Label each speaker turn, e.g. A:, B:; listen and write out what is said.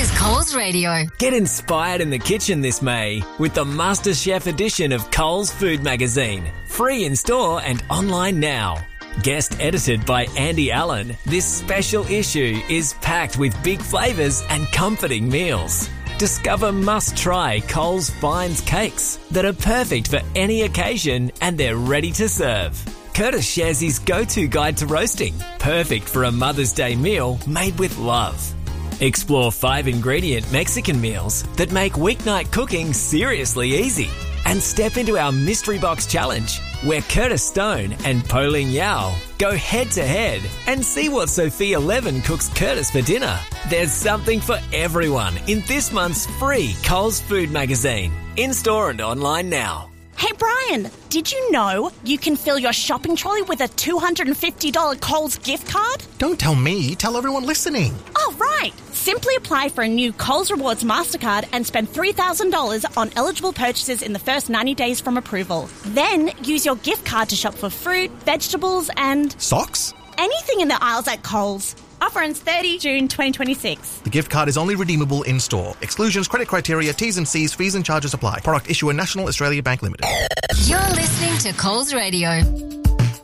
A: is Coles Radio.
B: Get inspired in the kitchen this May with the MasterChef edition of Coles Food Magazine. Free in store and online now. Guest edited by Andy Allen, this special issue is packed with big flavours and comforting meals. Discover must-try Coles Finds cakes that are perfect for any occasion and they're ready to serve. Curtis shares his go-to guide to roasting, perfect for a Mother's Day meal made with love. Explore 5-ingredient Mexican meals that make weeknight cooking seriously easy. And step into our Mystery Box Challenge, where Curtis Stone and Pauline Yao go head-to-head and see what Sophia Levin cooks Curtis for dinner. There's something for everyone in this month's free Coles Food Magazine. In-store and online now.
C: Hey Brian, did you know you can fill your shopping trolley with a $250 Coles gift card?
D: Don't tell me, tell everyone listening.
C: Oh, right. Simply apply for a new Coles Rewards MasterCard and spend $3,000 on eligible purchases in the first 90 days from approval. Then use your gift card to shop for fruit, vegetables and...
D: Socks?
C: anything in the aisles at Coles. Offer ends 30 June 2026.
D: The gift card is only redeemable in-store. Exclusions, credit criteria, T's and C's, fees and charges apply. Product issuer National Australia Bank Limited.
A: You're listening to Coles Radio.